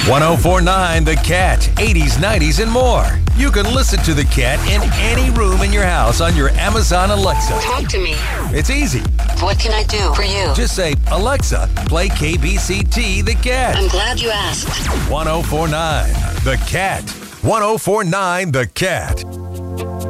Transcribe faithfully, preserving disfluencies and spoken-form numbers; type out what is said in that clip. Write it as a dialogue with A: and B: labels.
A: ten forty-nine The Cat, eighties, nineties, and more. You can listen to The Cat in any room in your house on your Amazon Alexa.
B: Talk to me.
A: It's easy.
B: What can I do for you?
A: Just say, Alexa, play K B C T The Cat.
B: I'm glad you asked.
A: ten forty-nine The Cat. ten forty-nine The Cat.